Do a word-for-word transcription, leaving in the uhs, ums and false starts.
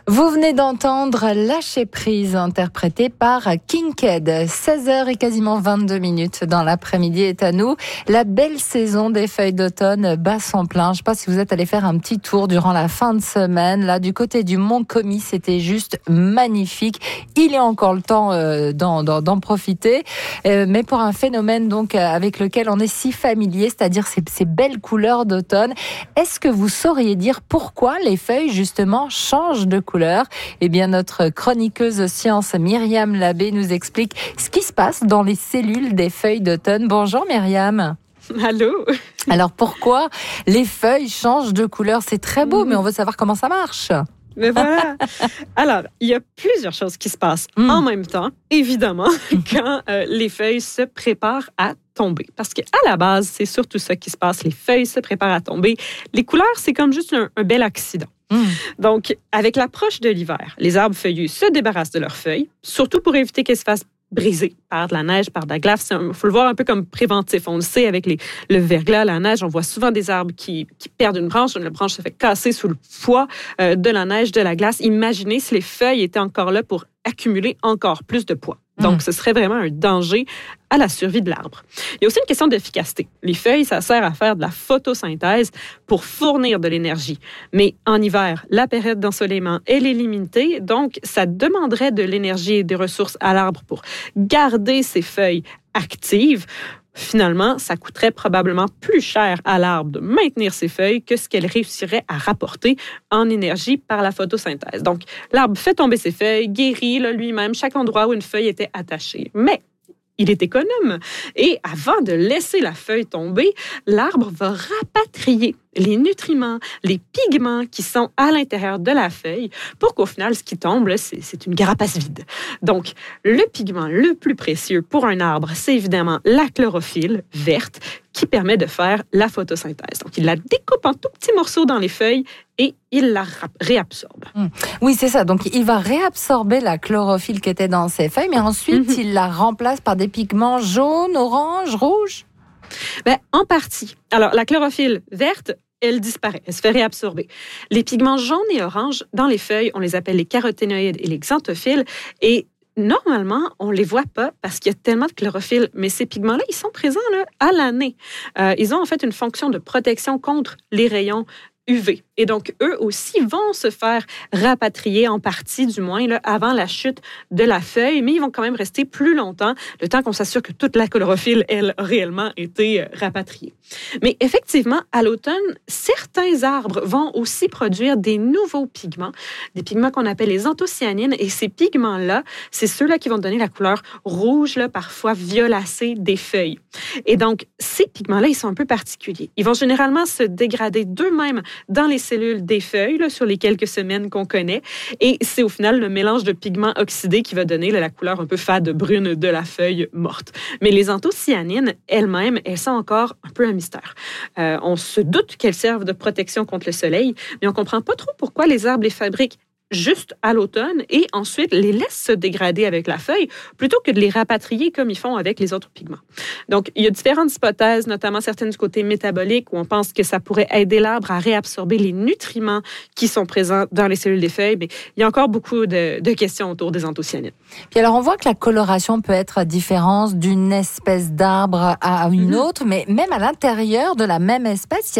Vous venez d'entendre Lâcher prise, interprété par Kinked. seize heures et quasiment vingt-deux minutes dans l'après-midi est à nous. La belle saison des feuilles d'automne bat son plein. Je ne sais pas si vous êtes allé faire un petit tour durant la fin de semaine. Là, du côté du Mont-Commis, c'était juste magnifique. Il est encore le temps euh, d'en, d'en, d'en profiter. Euh, mais pour un phénomène donc avec lequel on est si familier, c'est-à-dire ces, ces belles couleurs d'automne, est-ce que vous sauriez dire pourquoi les feuilles, justement, changent de couleur? Eh bien, notre chroniqueuse science Myriam Labbé nous explique ce qui se passe dans les cellules des feuilles d'automne. Bonjour Myriam. Allô. Alors pourquoi les feuilles changent de couleur? C'est très beau, mmh. mais on veut savoir comment ça marche. Mais voilà. Alors, il y a plusieurs choses qui se passent mmh. en même temps, évidemment, quand euh, les feuilles se préparent à tomber. Parce qu'à la base, c'est surtout ça qui se passe. Les feuilles se préparent à tomber. Les couleurs, c'est comme juste un, un bel accident. Mmh. Donc, avec l'approche de l'hiver, les arbres feuillus se débarrassent de leurs feuilles, surtout pour éviter qu'elles se fassent briser par de la neige, par de la glace. Il faut le voir un peu comme préventif. On le sait avec les, le verglas, la neige, on voit souvent des arbres qui, qui perdent une branche, la branche se fait casser sous le poids euh, de la neige, de la glace. Imaginez si les feuilles étaient encore là pour accumuler encore plus de poids. Donc, mmh. ce serait vraiment un danger à la survie de l'arbre. Il y a aussi une question d'efficacité. Les feuilles, ça sert à faire de la photosynthèse pour fournir de l'énergie. Mais en hiver, la période d'ensoleillement, elle est limitée, donc ça demanderait de l'énergie et des ressources à l'arbre pour garder ses feuilles actives. Finalement, ça coûterait probablement plus cher à l'arbre de maintenir ses feuilles que ce qu'elle réussirait à rapporter en énergie par la photosynthèse. Donc, l'arbre fait tomber ses feuilles, guérit là, lui-même chaque endroit où une feuille était attachée. Mais il est économe. Et avant de laisser la feuille tomber, l'arbre va rapatrier les nutriments, les pigments qui sont à l'intérieur de la feuille pour qu'au final, ce qui tombe, là, c'est, c'est une carapace vide. Donc, le pigment le plus précieux pour un arbre, c'est évidemment la chlorophylle verte qui permet de faire la photosynthèse. Donc, il la découpe en tout petits morceaux dans les feuilles et il la réabsorbe. Mmh. Oui, c'est ça. Donc, il va réabsorber la chlorophylle qui était dans ses feuilles, mais ensuite, mmh. il la remplace par des pigments jaunes, oranges, rouges? Ben, en partie. Alors, la chlorophylle verte, elle disparaît, elle se fait réabsorber. Les pigments jaunes et oranges, dans les feuilles, on les appelle les caroténoïdes et les xanthophiles, et normalement, on ne les voit pas parce qu'il y a tellement de chlorophylle, mais ces pigments-là, ils sont présents là, à l'année. Euh, ils ont en fait une fonction de protection contre les rayons U V. Et donc, eux aussi vont se faire rapatrier en partie, du moins, là, avant la chute de la feuille, mais ils vont quand même rester plus longtemps, le temps qu'on s'assure que toute la chlorophylle, elle, a réellement été rapatriée. Mais effectivement, à l'automne, certains arbres vont aussi produire des nouveaux pigments, des pigments qu'on appelle les anthocyanines, et ces pigments-là, c'est ceux-là qui vont donner la couleur rouge, là, parfois violacée des feuilles. Et donc, ces pigments-là, ils sont un peu particuliers. Ils vont généralement se dégrader d'eux-mêmes dans les cellules des feuilles, là, sur les quelques semaines qu'on connaît. Et c'est au final le mélange de pigments oxydés qui va donner là, la couleur un peu fade brune de la feuille morte. Mais les anthocyanines, elles-mêmes, elles sont encore un peu un mystère. Euh, on se doute qu'elles servent de protection contre le soleil, mais on ne comprend pas trop pourquoi les arbres les fabriquent juste à l'automne et ensuite les laissent se dégrader avec la feuille plutôt que de les rapatrier comme ils font avec les autres pigments. Donc, il y a différentes hypothèses, notamment certaines du côté métabolique où on pense que ça pourrait aider l'arbre à réabsorber les nutriments qui sont présents dans les cellules des feuilles, mais il y a encore beaucoup de, de questions autour des anthocyanines. Puis alors, on voit que la coloration peut être différente d'une espèce d'arbre à une mm-hmm. autre, mais même à l'intérieur de la même espèce,